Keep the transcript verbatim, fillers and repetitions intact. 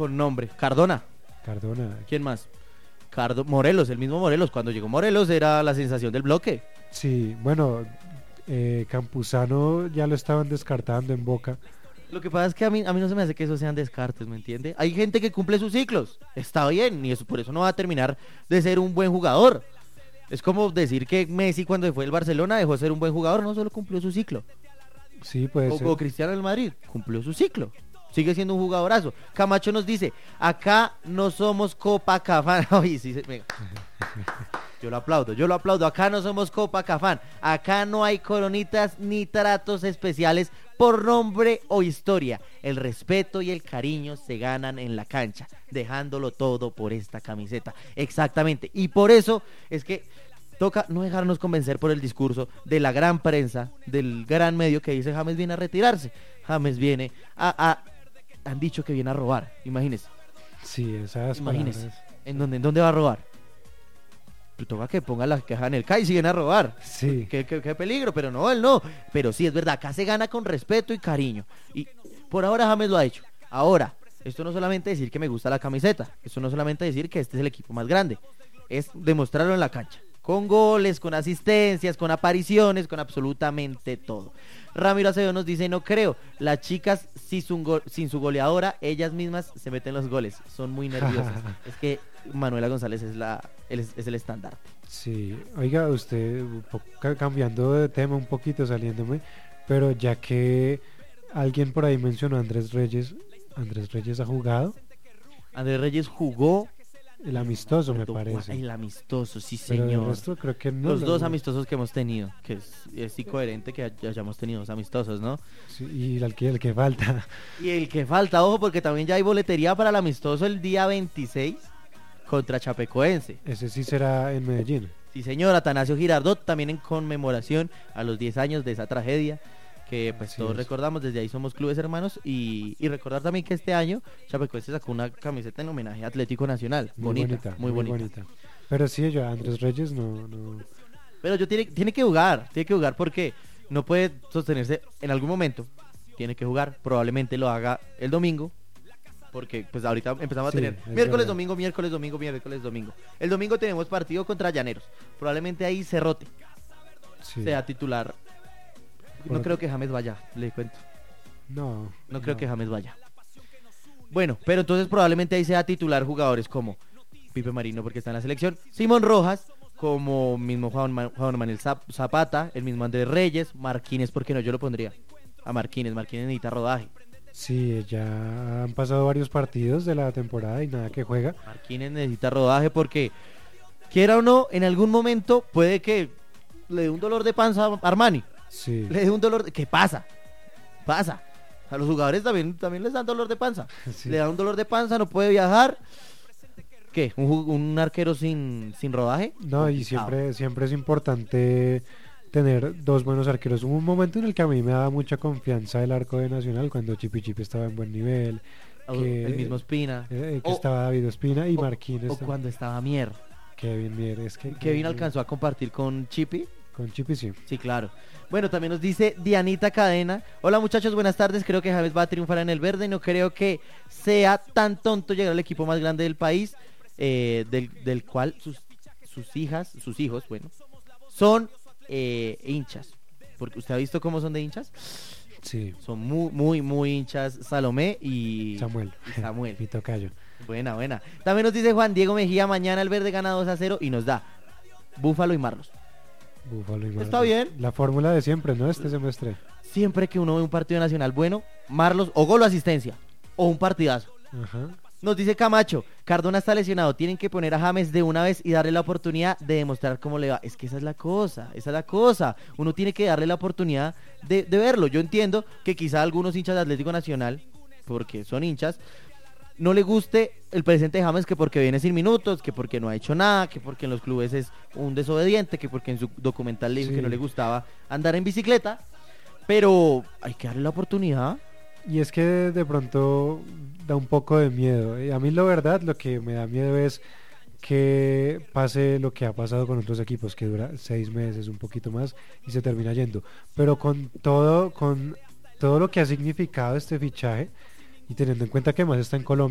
con nombre. Cardona. Cardona. ¿Quién más? Cardo Morelos, el mismo Morelos. Cuando llegó Morelos era la sensación del bloque. Sí, bueno, eh, Campuzano ya lo estaban descartando en Boca. Lo que pasa es que a mí, a mí no se me hace que eso sean descartes, ¿me entiende? Hay gente que cumple sus ciclos, está bien, y eso, por eso no va a terminar de ser un buen jugador. Es como decir que Messi cuando se fue del Barcelona dejó de ser un buen jugador, no solo cumplió su ciclo. Sí, puede O, ser. o Cristiano del Madrid, cumplió su ciclo. Sigue siendo un jugadorazo. Camacho nos dice, acá no somos Copacabana. Oye, sí, se- venga. Yo lo aplaudo, yo lo aplaudo. Acá no somos Copacabana. Acá no hay coronitas ni tratos especiales por nombre o historia. El respeto y el cariño se ganan en la cancha, dejándolo todo por esta camiseta. Exactamente. Y por eso es que toca no dejarnos convencer por el discurso de la gran prensa, del gran medio que dice James viene a retirarse. James viene a... a han dicho que viene a robar, imagínese. Sí, esas Imagínese. palabras. ¿En dónde, en dónde va a robar? Pues toca que ponga la queja en el C A I y siguen a robar. Sí. Qué, qué, qué peligro, pero no, él no. Pero sí, es verdad, acá se gana con respeto y cariño. Y por ahora James lo ha hecho. Ahora, esto no solamente decir que me gusta la camiseta, esto no solamente decir que este es el equipo más grande, es demostrarlo en la cancha. Con goles, con asistencias, con apariciones, con absolutamente todo. Ramiro Acevedo nos dice, no creo, las chicas sin su, go- sin su goleadora, ellas mismas se meten los goles, son muy nerviosas. Es que Manuela González es, la, él es, es el estandarte. Sí, oiga, usted un poco ca- cambiando de tema un poquito, saliéndome, pero ya que alguien por ahí mencionó a Andrés Reyes, Andrés Reyes ha jugado Andrés Reyes jugó el amistoso, me Pero, parece. El amistoso, sí Pero señor. el resto creo que no. Los lo- dos amistosos que hemos tenido, que es, es incoherente que hay- hayamos tenido dos amistosos, ¿no? Sí, y el que, el que falta. Y el que falta, ojo, porque también ya hay boletería para el amistoso el día veintiséis contra Chapecoense. Ese sí será en Medellín. Sí señor, Atanasio Girardot, también en conmemoración a los diez años de esa tragedia que pues Así todos es. recordamos, desde ahí somos clubes hermanos y, y recordar también que este año Chapecoense sacó una camiseta en homenaje a Atlético Nacional, Muy bonita, bonita, muy, bonita. Pero sí, yo, Andrés Reyes no, no. Pero yo tiene, tiene que jugar, tiene que jugar porque no puede sostenerse en algún momento, tiene que jugar, probablemente lo haga el domingo, porque pues ahorita empezamos Sí, a tener es miércoles, verdad. domingo, miércoles, domingo, miércoles, domingo. El domingo tenemos partido contra Llaneros, probablemente ahí se rote, Sí. sea titular. No Por- creo que James vaya, le cuento, No. no creo que James vaya. Bueno, pero entonces probablemente ahí sea titular jugadores como Pipe Marino porque está en la selección, Simón Rojas, como mismo Juan, Ma- Juan Manuel Zap- Zapata, el mismo Andrés Reyes, Marquínez, porque no, yo lo pondría a Marquínez, Marquínez necesita rodaje, Sí, ya han pasado varios partidos de la temporada y nada que juega. Marquínez necesita rodaje porque quiera o no, en algún momento puede que le dé un dolor de panza a Armani, Sí. le dé un dolor, de... ¿qué pasa? Pasa, a los jugadores también, también les dan dolor de panza, Sí. le da un dolor de panza, no puede viajar. ¿Qué? ¿Un, ju- un arquero sin, sin rodaje? No, y Complicado. siempre, siempre es importante tener dos buenos arqueros. Hubo un momento en el que a mí me daba mucha confianza el arco de Nacional cuando Chipi Chipi estaba en buen nivel, O que- el mismo Espina. eh, que O- estaba David Ospina y o- Marquínez. O tam- cuando estaba Mier. Kevin Mier, es que Kevin alcanzó a compartir con Chippy. con Chipi sí. Sí, claro. Bueno, también nos dice Dianita Cadena. Hola muchachos, buenas tardes. Creo que James va a triunfar en el verde. No creo que sea tan tonto llegar al equipo más grande del país, eh, del, del cual sus, sus hijas, sus hijos, bueno, son eh, hinchas. Porque usted ha visto cómo son de hinchas. Sí, Son muy, muy, muy hinchas Samuel. Salomé y y Samuel. Mi tocayo. Buena, buena. También nos dice Juan Diego Mejía, mañana el verde gana dos a cero y nos da Búfalo y Marlos. Búfalo y Está Marlos. bien. La fórmula de siempre, ¿no? Este semestre. Siempre que uno ve un partido nacional bueno, Marlos o gol o asistencia o un partidazo. Ajá. Nos dice Camacho, Cardona está lesionado, tienen que poner a James de una vez y darle la oportunidad de demostrar cómo le va. Es que esa es la cosa, esa es la cosa. Uno tiene que darle la oportunidad de, de verlo. Yo entiendo que quizá algunos hinchas de Atlético Nacional, porque son hinchas, no le guste el presente de James que porque viene sin minutos, que porque no ha hecho nada, que porque en los clubes es un desobediente, que porque en su documental le dijo Sí. que no le gustaba andar en bicicleta, pero hay que darle la oportunidad. Y es que de pronto da un poco de miedo. Y a mí la verdad lo que me da miedo es que pase lo que ha pasado con otros equipos, que dura seis meses, un poquito más, y se termina yendo. Pero con todo, con todo lo que ha significado este fichaje, y teniendo en cuenta que más está en Colombia,